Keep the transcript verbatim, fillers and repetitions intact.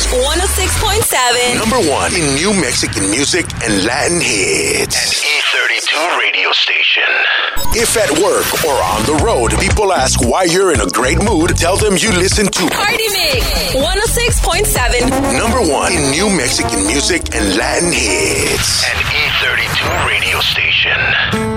one oh six point seven. Number one in new Mexican music and Latin hits. An E thirty-two radio station. If at work or on the road, people ask why you're in a great mood, tell them you listen to Party Mix one oh six point seven. Number one in new Mexican music and Latin hits. An E thirty-two radio station.